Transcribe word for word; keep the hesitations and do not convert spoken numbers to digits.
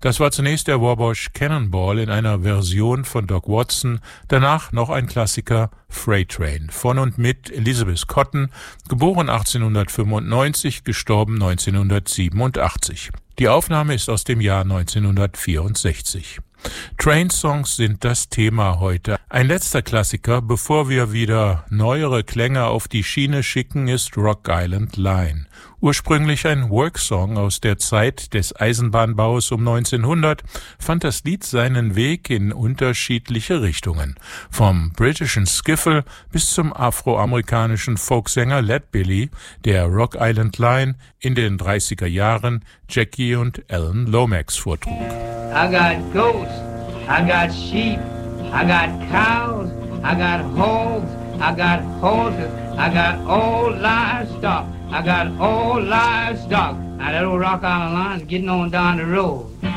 Das war zunächst der Wabash Cannonball in einer Version von Doc Watson, danach noch ein Klassiker Freight Train von und mit Elizabeth Cotten, geboren achtzehnhundertfünfundneunzig, gestorben neunzehnhundertsiebenundachtzig. Die Aufnahme ist aus dem Jahr neunzehnhundertvierundsechzig. Train-Songs sind das Thema heute. Ein letzter Klassiker, bevor wir wieder neuere Klänge auf die Schiene schicken, ist Rock Island Line. Ursprünglich ein Worksong aus der Zeit des Eisenbahnbaus um neunzehnhundert, fand das Lied seinen Weg in unterschiedliche Richtungen. Vom britischen Skiffle bis zum afroamerikanischen Folksänger Leadbelly, der Rock Island Line in den dreißiger Jahren Jackie und Alan Lomax vortrug. I got goats, I got sheep, I got cows, I got hogs, I got horses, I got old livestock, I got old livestock. Now that old Rock Island Line is getting on down the road.